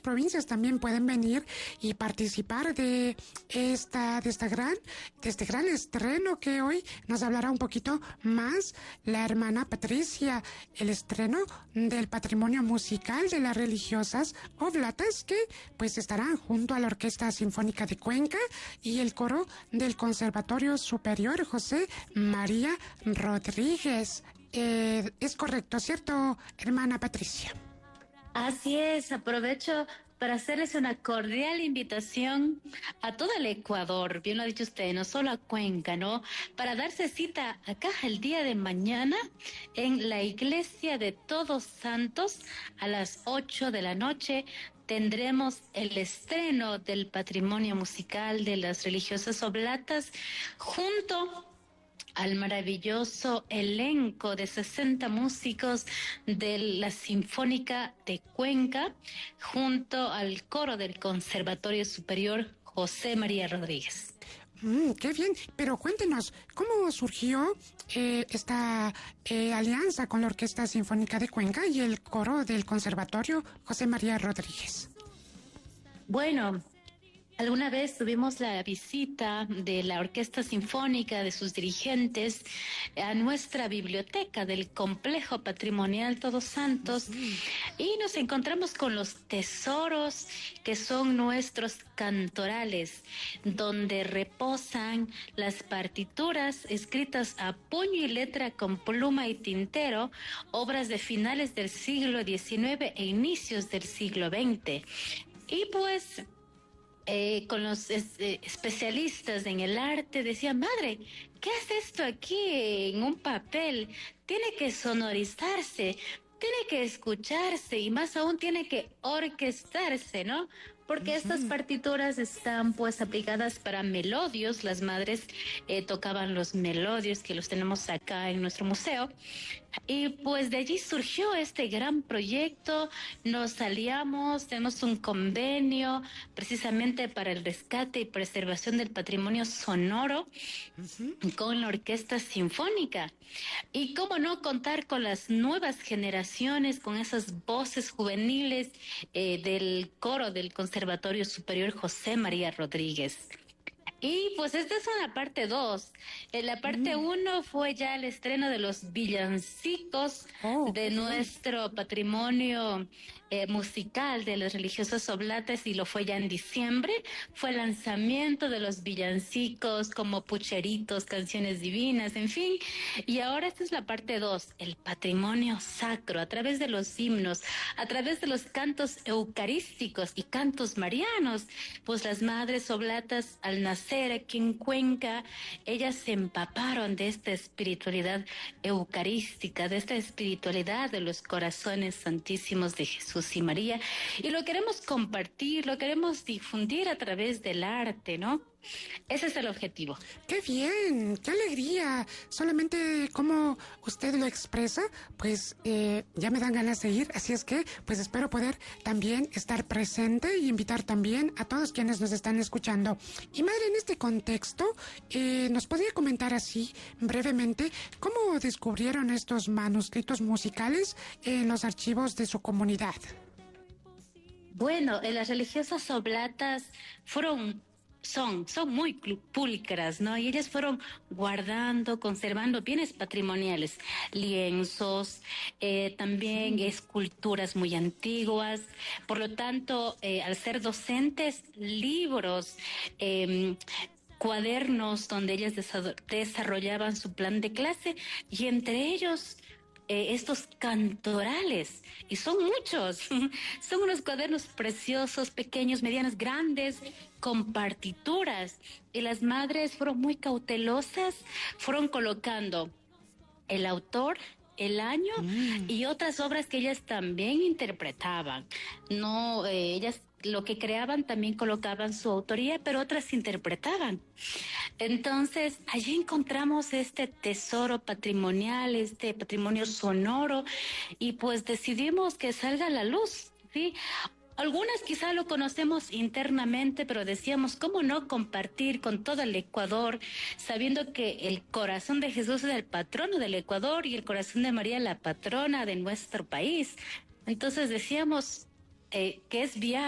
provincias también pueden venir y participar de este gran estreno que hoy nos hablará un poquito más la hermana Patricia, el estreno del patrimonio musical de las religiosas oblatas que pues estarán junto a la Orquesta Sinfónica de Cuenca y el coro del Conservatorio Superior José María Rodríguez. Es correcto, ¿cierto, hermana Patricia? Así es, aprovecho para hacerles una cordial invitación a todo el Ecuador, bien lo ha dicho usted, no solo a Cuenca, ¿no? Para darse cita acá el día de mañana en la Iglesia de Todos Santos a las 8 de la noche. Tendremos el estreno del patrimonio musical de las religiosas oblatas junto al maravilloso elenco de 60 músicos de la Sinfónica de Cuenca, junto al coro del Conservatorio Superior José María Rodríguez. Qué bien, pero cuéntenos, ¿cómo surgió esta alianza con la Orquesta Sinfónica de Cuenca y el coro del Conservatorio José María Rodríguez? Bueno, alguna vez tuvimos la visita de la Orquesta Sinfónica, de sus dirigentes, a nuestra biblioteca del Complejo Patrimonial Todos Santos y nos encontramos con los tesoros que son nuestros cantorales, donde reposan las partituras escritas a puño y letra con pluma y tintero, obras de finales del siglo XIX e inicios del siglo XX. Y pues con los especialistas en el arte decían, madre, ¿qué hace esto aquí en un papel? Tiene que sonorizarse, tiene que escucharse y más aún tiene que orquestarse, ¿no? Porque estas partituras están pues aplicadas para melodios, las madres tocaban los melodios que los tenemos acá en nuestro museo y pues de allí surgió este gran proyecto, nos aliamos, tenemos un convenio precisamente para el rescate y preservación del patrimonio sonoro con la Orquesta Sinfónica y cómo no contar con las nuevas generaciones, con esas voces juveniles del coro del Conservatorio Superior José María Rodríguez. Y pues esta es una parte 2. En la parte 1 fue ya el estreno de los villancicos de nuestro patrimonio musical de las religiosas oblatas y lo fue ya en diciembre. Fue el lanzamiento de los villancicos como pucheritos, canciones divinas, en fin. Y ahora esta es la parte 2, el patrimonio sacro a través de los himnos, a través de los cantos eucarísticos y cantos marianos. Pues las madres oblatas al nacer aquí en Cuenca, ellas se empaparon de esta espiritualidad eucarística, de esta espiritualidad de los corazones santísimos de Jesús y María, y lo queremos compartir, lo queremos difundir a través del arte, ¿no? Ese es el objetivo. ¡Qué bien! ¡Qué alegría! Solamente como usted lo expresa, pues ya me dan ganas de ir, así es que pues espero poder también estar presente y invitar también a todos quienes nos están escuchando. Y madre, en este contexto, ¿nos podría comentar así brevemente cómo descubrieron estos manuscritos musicales en los archivos de su comunidad? Bueno, las religiosas oblatas son muy pulcras, ¿no? Y ellas fueron guardando, conservando bienes patrimoniales, lienzos, también esculturas muy antiguas. Por lo tanto, al ser docentes, libros, cuadernos donde ellas desarrollaban su plan de clase y entre ellos estos cantorales, y son muchos, son unos cuadernos preciosos, pequeños, medianos, grandes, con partituras, y las madres fueron muy cautelosas, fueron colocando el autor, el año y otras obras que ellas también interpretaban. No, ellas lo que creaban también colocaban su autoría, pero otras interpretaban. Entonces, allí encontramos este tesoro patrimonial, este patrimonio sonoro, y pues decidimos que salga a la luz, ¿sí? Algunas quizá lo conocemos internamente, pero decíamos, ¿cómo no compartir con todo el Ecuador, sabiendo que el corazón de Jesús es el patrono del Ecuador y el corazón de María la patrona de nuestro país? Entonces decíamos que es viable